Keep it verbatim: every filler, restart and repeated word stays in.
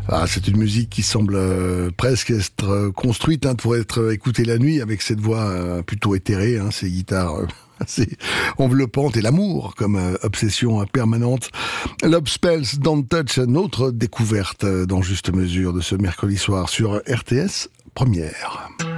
Ah, c'est une musique qui semble euh, presque être euh, construite hein, pour être écoutée la nuit avec cette voix euh, plutôt éthérée, hein, ces guitares euh, assez enveloppantes et l'amour comme euh, obsession euh, permanente. Love Spells Don't Touch, une autre découverte euh, dans Juste Mesure de ce mercredi soir sur R T S Première.